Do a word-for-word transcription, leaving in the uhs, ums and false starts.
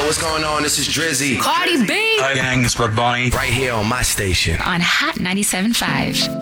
what's going on? This is Drizzy. Cardi B. Hi, gang. It's Bad Bunny. Right here on my station. On Hot ninety-seven point five.